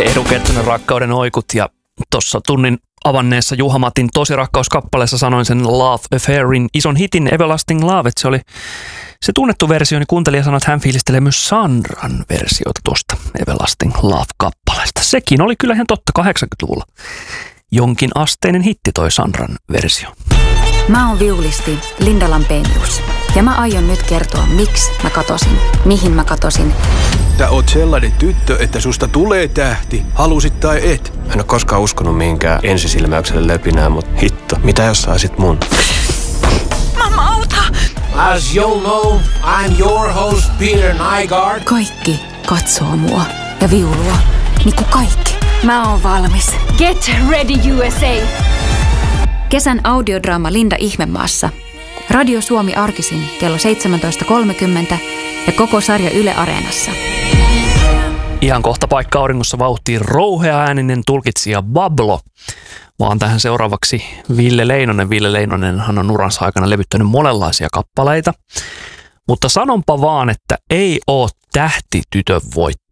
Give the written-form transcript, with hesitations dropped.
Eero Kettunen, Rakkauden oikut, ja tuossa tunnin avanneessa Juha Matin Tosirakkauskappaleessa sanoin sen Love Affairin ison hitin Everlasting Love, että se oli se tunnettu versio, niin kuuntelija sanoi, että hän fiilistelee myös Sandran versiota tuosta Everlasting Love-kappaleesta. Sekin oli kyllä ihan totta 80-luvulla. Jonkin asteinen hitti toi Sandran versio. Mä oon viulisti Linda Lampenius ja mä aion nyt kertoa, miksi mä katosin, mihin mä katosin. Sä oot sellainen tyttö, että susta tulee tähti, halusit tai et. Mä en ole koskaan uskonut mihinkään ensisilmäykselle löpinää, mutta hitto, mitä jos saisit mun? Mamma, auta! As you'll know, I'm your host Peter Nygaard. Kaikki katsoo mua ja viulua, niin kuin kaikki. Mä oon valmis. Get ready USA! Kesän audiodraama Linda Ihmemaassa. Radio Suomi arkisin kello 17.30 ja koko sarja Yle Areenassa. Ihan kohta paikka auringossa vauhtiin rouhea-ääninen tulkitsija Bablo. Vaan tähän seuraavaksi Ville Leinonen. Ville Leinonenhan on uransa aikana levyttänyt monenlaisia kappaleita. Mutta sanonpa vaan, että ei oo tähtitytön voitto